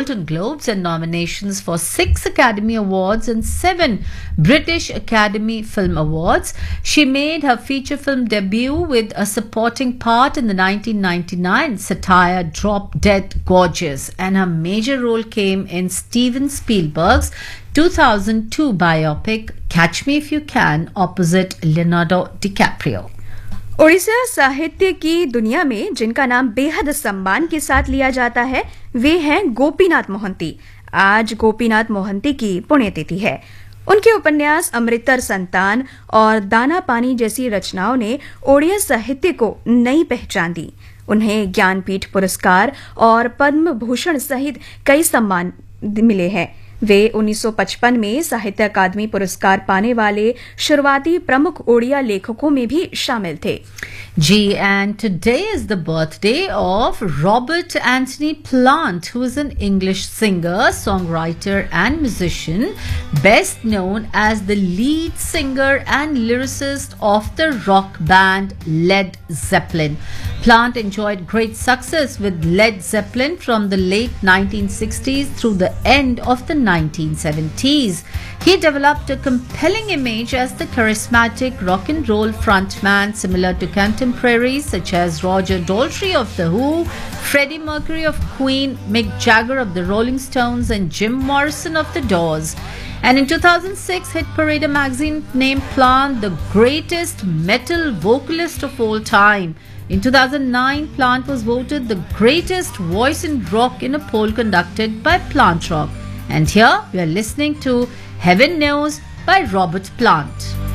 Golden Globes and nominations for 6 Academy Awards and 7 British Academy Film Awards. She made her feature film debut with a supporting part in the 1999 satire Drop Dead Gorgeous, and her major role came in Steven Spielberg's 2002 biopic Catch Me If You Can opposite Leonardo DiCaprio. Orissa साहित्य की दुनिया में जिनका नाम बेहद सम्मान के साथ लिया जाता है वे हैं गोपीनाथ मोहंती। आज गोपीनाथ मोहंती की पुण्यतिथि है। उनके उपन्यास अमृतर संतान और दाना पानी जैसी रचनाओं ने ओडिया साहित्य को नई पहचान दी। उन्हें ज्ञानपीठ पुरस्कार और पद्म भूषण सहित कई सम्मान मिले हैं। वे 1955 में साहित्य अकादमी पुरस्कार पाने वाले शुरुआती प्रमुख ओडिया लेखकों में भी शामिल थे। And today is the birthday of Robert Anthony Plant, who is an English singer, songwriter and musician, best known as the lead singer and lyricist of the rock band Led Zeppelin. Plant enjoyed great success with Led Zeppelin from the late 1960s through the end of the 1970s. He developed a compelling image as the charismatic rock and roll frontman, similar to contemporaries such as Roger Daltrey of The Who, Freddie Mercury of Queen, Mick Jagger of the Rolling Stones, and Jim Morrison of The Doors. And in 2006, Hit Parade magazine named Plant the greatest metal vocalist of all time. In 2009, Plant was voted the greatest voice in rock in a poll conducted by Plant Rock. And here we are listening to Heaven Knows by Robert Plant.